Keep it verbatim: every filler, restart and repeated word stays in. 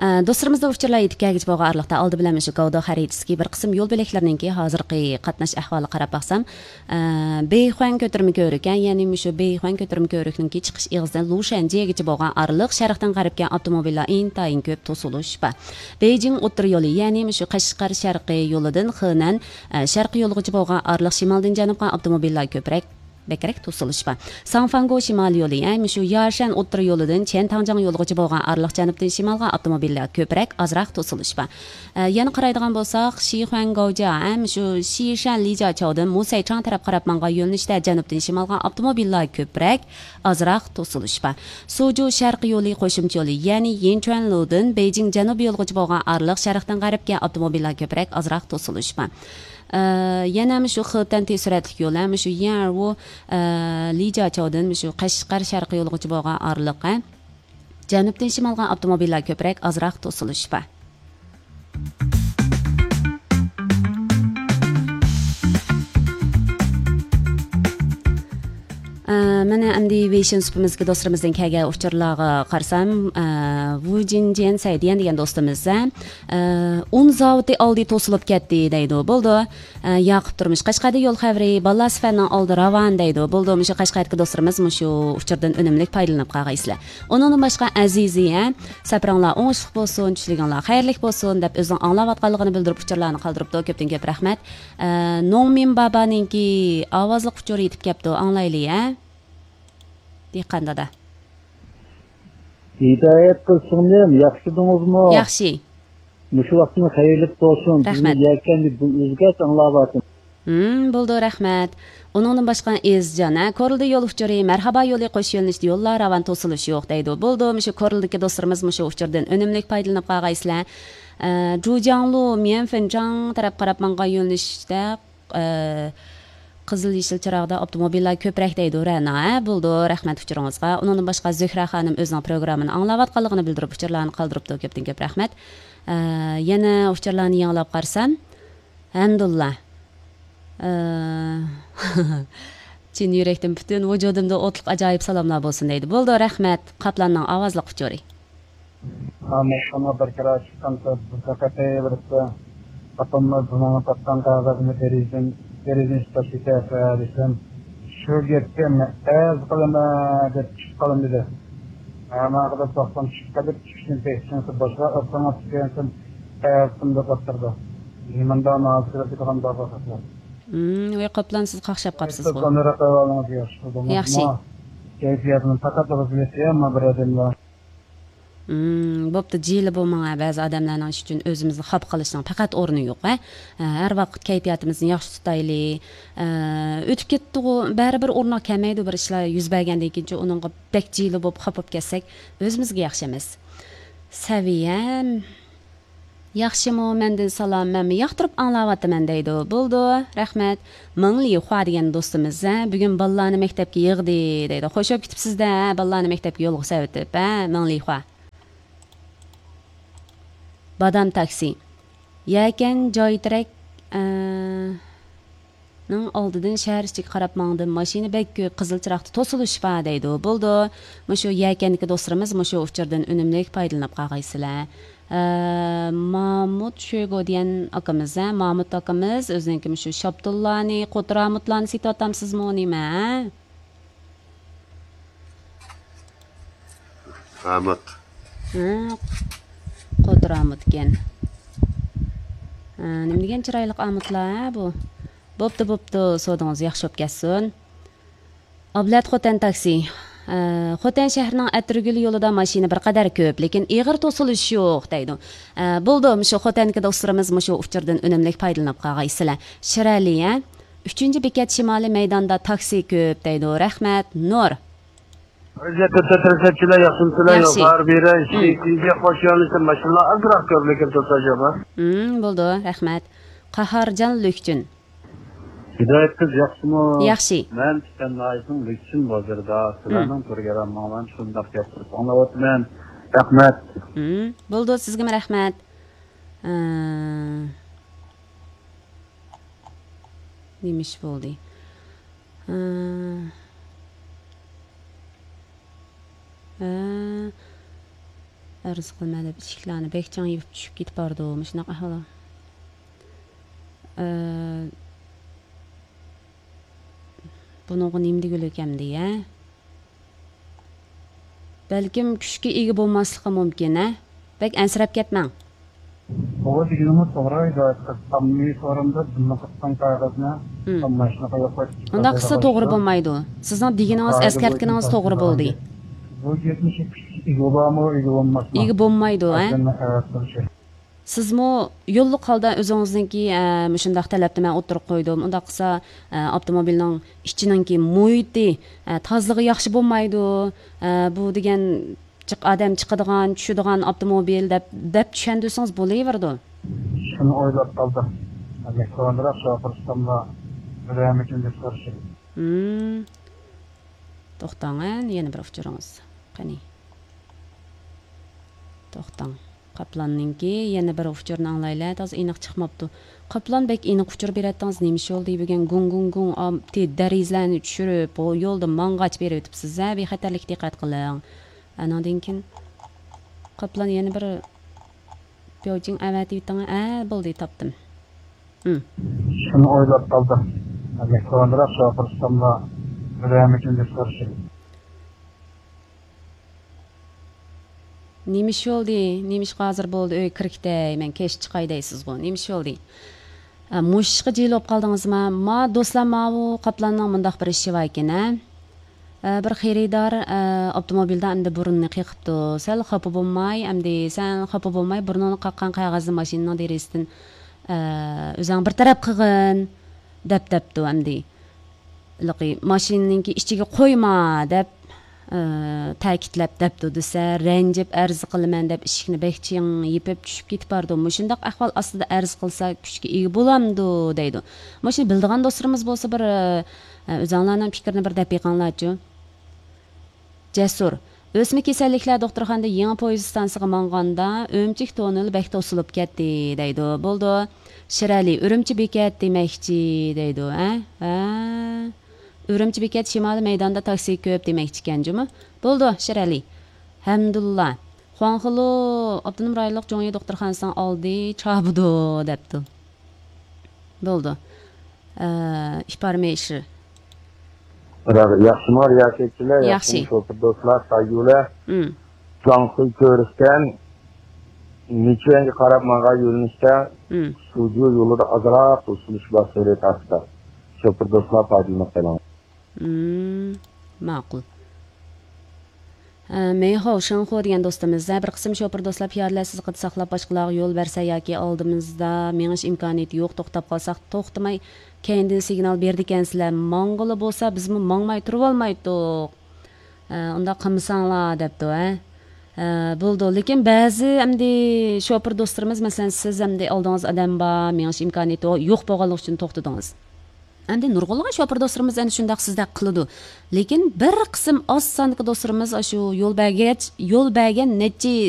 Dostlarımızda uçurlar yetib kelgich bolğan arlıqda aldı bilen şu Gavda xaritasiga bir qism yol beleklerninki hazırqı qatnaş ahvalı qarab baxsam, Beyxuan kötürmü körükən, yəni şu Beyxuan kötürmü körükninki çıxış iğizdən Lushanjiyegacha bolğan arlıq şərqdən qaribkən avtomobillar intayin köp tosuluş ba. Beijing o'tir yolu, yəni şu Qashqar şərqi yoludan Xenan şərqi yolğucha bolğan arlıq şimaldan janubqa avtomobillar köprək bekerek tosuluş var. Sanfango şimal yolu, yani şu Yarshan o'tir yoludan Chen Tangjang yolğucha bolğan arlıq janubdan şimalga avtomobillar köprək azraq tosuluş var. Yana qaraydigan bolsaq, Shixuangouja, ham şu Xishan Lijiaqiaodan Musaichang taraf qarab mangan yo'nalishda janubdan şimalga avtomobillar köprək azraq tosuluş var. Suju şərqi yolu qo'shimcha yo'li, ya'ni Yinchuanludan Beijing janub yo'lğucha bolğan arlıq şərqdən qaribkən avtomobillar köprək azraq tosuluş var. yana shu Xitoy tez suratli yo'l, ham shu Yanwu Lijiaqiaodan shu Qashqar sharqiy yo'lgacha bo'lgan orliqqa janubdan shimolga avtomobillar ko'proq azroq to'silish bor. Mana endi Vision supimizga do'stlarimizdan kelgan uchurlarga qarasam, Wu Jinjian Saydian degan do'stimiz un zavodi oldi to'silib ketdi deydi. Bo'ldi. Yoqib turmush Qashqarda yo'l xavri Ballasfanning oldi ravon deydi. Bo'ldi. Shu Qashqardagi do'stlarimiz shu uchurdan unumli foydalanib qolgaysizlar. Undan boshqa Aziziya, sapranglar o'ngishli bo'lsin, tushliginglar xayrli bo'lsin deb o'zining anglayotganligini bildirib uchurlarni qoldiribdi. Ko'pdan ko'p rahmat. Nongmin babaninki ovozli uchur yetib kelibdi. Anglayli-a? Diqqandada. Hidayet qilsin, yaxshidingizmi? Yaxshi. Mushu vaqtni xayrli bo'lsin. Rahmat. Yakandi o'zga anglayapman. Hmm, bo'ldi, rahmat. Uningdan boshqa Ezjana, Korilda yo'l uchuri, marhaba yo'li qo'sh yo'nalishda yo'llar ravan to'silish yo'q deydi. Bo'ldi, mushu Korildagi do'stlarimiz mushu uchurdan unumli foydalanib qolgaysizlar. Zhujianglu, Mianfenchang taraf qarab mangan yo'nalishda Qizil yeşil chirog'da avtomobillar ko'proq deydi Rana. Bo'ldi, rahmat uchuringizga. Undan boshqa Zuhra xonim o'zining programmani anglayotganligini bildirib uchurlarni qoldiribdi. Ko'pdan ko'p rahmat. Yana uchurlarni yanglab qarsam, alhamdulillah. Chin yurakdan butun vujudimda o'tliq ajoyib salomlar bo'lsin deydi. Bo'ldi, rahmat. Qaplanning ovozli uchuri. Amin. Ana bir kira chiqqan faqatay birisi atomlar bunga tatdan qog'ozni berizin berizin stasiya qilishim shu yerga az qilma deb chiqqan dedi. Ama qilib to'xtam chiqib chiqishni beksinsa boshqa avtomatik yo'ldan tayyorsimda o'tirdi. Nimanda nazirati ham bor bo'lsa. Hmm, voy qoplan siz qaqshab qapsiz bu. Kamera qo'yganimiz yo'q. Yaxshi. Kayfiyatni faqat o'zgartirib ham birodimlar. Hmm, bo'pti, jili bo'lmanga ba'zi odamlarning ish uchun o'zimizni xop qilishning faqat o'rni yo'q, ha. Har vaqt kayfiyatimizni yaxshi tutaylik. O'tib ketdi, baribir o'rnoq kelmaydi bir ishlar yuz bergandan keyin uningga bek jili bo'lib xop bo'lib ketsak, o'zimizga yaxshi emas. Saviyam yaxshimi, mendan salom, men yoqtirib anglayapman deydi. Bo'ldi, rahmat. Mingli Hua degan do'stimiz bugun bolalarni maktabga yig'di deydi. Xo'sh olib ketibsiz-da, bolalarni maktabga yo'lga savitib, ha, Mingli Hua. Badam taksi. Yakan joytirak ning oldidan shahar ichiga qarab mangdim. Mashina bek ko'p qizil chiroqda to'silish bor deydi. Bo'ldi. Mushu yakanniki do'stlarimiz mushu uchurdan unumli foydalanib qolgaysizlar. Mahmud Shogo degan akamiz, Mahmud akamiz o'ziniki mushu Shabdullani, Qudramutlarni sitotamsizmi nima? Ahmad. Ha. Qudramut ekan. Nima degan chiroyli Ahmadlar bu? Bo'pti, bo'pti, sodingiz yaxshi bo'lib ketsin. Ablat Xotan taksi. Xotan shahrining Atirgul yo'lida mashina bir qadar ko'p, lekin ig'ir to'silish yo'q deydi. Bo'ldi, shu Xotanki do'stlarimiz shu uchurdan unumli foydalanib qolgaysizlar. Shirali, ha? uchinchi bekat shimoliy maydonda taksi ko'p deydi. Rahmat, Nur. Özellikle tercihçiler yapsınlar yok. Harbire ikinci koşuyorlar mashinalar azroq ko'p lekin to'sajaba. Hmm, bo'ldi, rahmat. Qahorjon Lukchun. Hidayet kız yaxshimi? Yaxshi. Men Tutanlayning Lukchun bozorida sizlarning programmalarini shunday yaptirib anglayapman. Rahmat. Hmm, bo'ldi, sizga rahmat. Nemish bo'ldi? arz qilma deb eshiklarni bekchang yopib tushib ketib bordi shunaqa ahvol. Buningga nima degul ekamdi ya? Balkim kuchga ega bo'lmasligi mumkin, a? Bak ansirab ketmang. Bu deganimiz to'g'ri edi. Qamli forumda dinaqatdan qog'ozni hammashni qo'yib qo'ydik. Unda qilsa to'g'ri bo'lmaydi. Sizning deganingiz askartganingiz to'g'ri bo'ldi. Bu yetmish ikki ega bo'lmi, ega bo'lmasmi? Ega bo'lmaydi, a? Sizmi yo'lli holda o'zingizningki shundaq talabni men o'tirib qo'ydim. Unda qilsa avtomobilning ichininki muhiti, tozaligi yaxshi bo'lmaydi. Bu degan chiq odam chiqadigan, tushadigan avtomobil deb deb tushundirsangiz bo'laverdi. Shuni o'ylab qoldim. Men so'ngroq shofirstamla bilan uchun deb so'rashim. Hmm. To'xtang, yana bir uchuringiz. Qani. To'xtang. Qaplanninki yana bir uchurini anglaylar, to'g'ri aniq chiqmabdi. Qaplan bek aniq uchur beratdingiz, nima yo'l degan gung gung gung te darizlarni tushirib, bu yo'lda mang'ach berib o'tibsiz, a bexatarlik diqqat qiling. Anadan keyin Qaplan yana bir Pyoching avatitanga a bo'ldi topdim. Hm. Shuni o'ylab qoldim. Men so'ngroq shofirstamla bilan uchun deb so'rashim. Nimish yo'ldi, nimish hozir bo'ldi, uy kirikday, men kech chiqay deysiz-ku. Nimish yo'ldi. Mushqi jilib qoldingizmi? Ma do'stlar, ma bu Qaplanning mundaq bir ishi bor ekan, a? Bir xaridor avtomobilda endi burunni qiqibdi. Sal xafa bo'lmay, endi sen xafa bo'lmay burnini qaqqan qog'ozni mashinaning derisidan o'zing bir taraf qilgin deb debdi endi. Liqi mashinaningki ichiga qo'yma deb ta'kidlab debdi desa, ranjib arz qilaman deb eshikni bekching yepib tushib ketib bordi. Shundaq ahvol ostida arz qilsa kuchga ega bo'lamdi deydi. Mashina bildigan do'stlarimiz bo'lsa bir o'zinglarning fikrini bir deb yiqinglarchi. Jasur. O'sma kasalliklar doktorxonada yangi poyezd stansiyasiga manganda o'mchik tonel bek to'silib ketdi deydi. Bo'ldi. Shirali Urumchi bekat demakchi deydi, a? Ha. Urumchi bekat shimoli maydonda taksi ko'p demakchi ekan-jimi? Bo'ldi, Shirali. Hamdulillah. Xuanxilo avtonom rayonlik jo'ngi doktorxonasidan oldi, chabudu debdi. Bo'ldi. İşparmeşi. Yaxshi mor yaxshichilar, yaxshi shofir do'stlar, sayg'ular. Jonqi ko'rishgan nechaga qarab menga yo'linishda studiyo yo'lida azroq usilish boshlari tasda. Shofir do'stlar foydalanib qo'ying. Hmm, ma'qul. Meyho Shanxo degan do'stimizda bir qism shofir do'stlar piyodalar sizni qid saqlab boshqalarga yo'l bersa yoki oldimizda menish imkoniyati yo'q, to'xtab qolsak, to'xtamay keyin signal berdi ekansizlar. Mong'ili bo'lsa bizmi mongmay turib olmaydik. Unda qilmasanglar debdi, a? Bo'ldi, lekin ba'zi endi shofir do'stlarimiz, masalan, siz endi oldingiz odam bor, menish imkoniyati yo'q bo'lganligi uchun to'xtadingiz. Endi nurg'ulg'a shofir do'stlarimiz endi shundaq sizda qiladi. Lekin bir qism oz sonli do'stlarimiz shu yo'l bergach, yo'l bergan necha